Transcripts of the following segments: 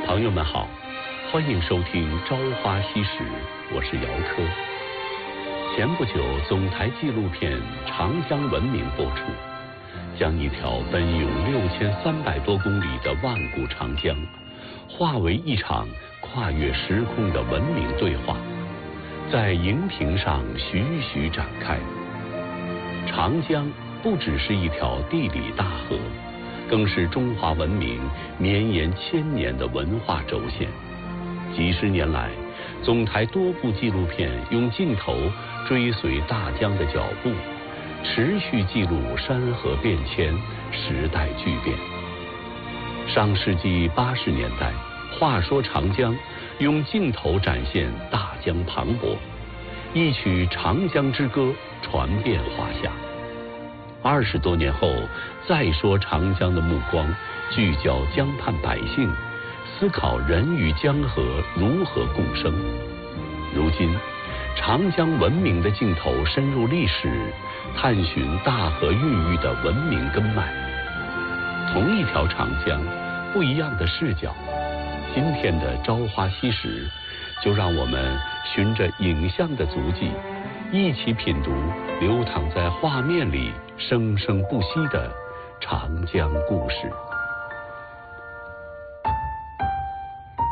朋友们好，欢迎收听《朝花夕拾》，我是姚科。前不久，总台纪录片《长江文明》播出，将一条奔涌6300多公里的万古长江，化为一场跨越时空的文明对话，在荧屏上徐徐展开。长江不只是一条地理大河，更是中华文明绵延千年的文化轴线。几十年来，总台多部纪录片用镜头追随大江的脚步，持续记录山河变迁、时代巨变。上世纪80年代，话说长江用镜头展现大江磅礴，一曲长江之歌传遍华夏。20多年后，再说长江的目光聚焦江畔百姓，思考人与江河如何共生。如今，长江文明的镜头深入历史，探寻大河孕育的文明根脉。同一条长江，不一样的视角。今天的朝花夕拾，就让我们循着影像的足迹，一起品读流淌在画面里生生不息的长江故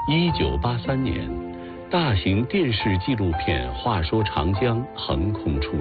事。1983年，大型电视纪录片《话说长江》横空出